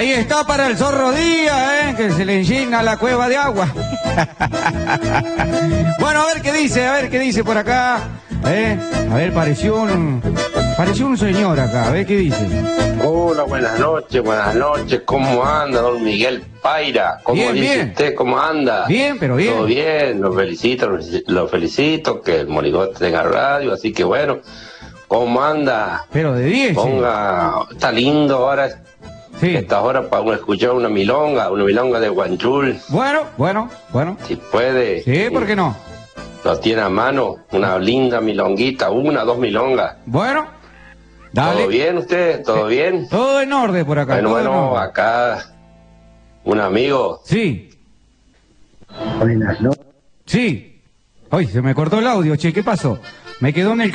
Ahí está para el Zorro Díaz, que se le enchina la cueva de agua. Bueno, a ver qué dice por acá. A ver, pareció un señor acá, a ver qué dice. Hola, buenas noches, ¿cómo anda don Miguel Paira? ¿Cómo Bien, dice bien. usted? ¿Cómo anda? Bien, pero bien. Todo bien, lo felicito, que el Monigote tenga radio, así que bueno, ¿cómo anda? Pero de 10. Está lindo ahora, Sí. estas horas para uno escuchar una milonga de Guanchul, Bueno. si puede. Sí, ¿por qué no? Lo tiene a mano, una linda milonguita, 2 milongas. Bueno, dale. ¿Todo bien usted? ¿Todo bien? Todo en orden por acá. todo en Bueno, orden. acá un amigo. Sí, Buenas noches. sí. Ay, se me cortó el audio, che, ¿qué pasó? Me quedó en el